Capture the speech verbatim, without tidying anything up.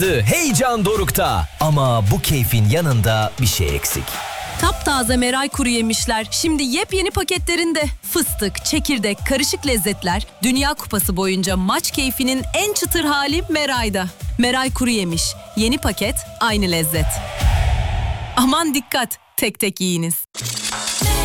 Heyecan dorukta ama bu keyfin yanında bir şey eksik. Taptaze Meray kuru yemişler şimdi yepyeni paketlerinde. Fıstık, çekirdek, karışık lezzetler Dünya Kupası boyunca maç keyfinin en çıtır hali Meray'da. Meray kuru yemiş. Yeni paket, aynı lezzet. Aman dikkat, tek tek yiyiniz.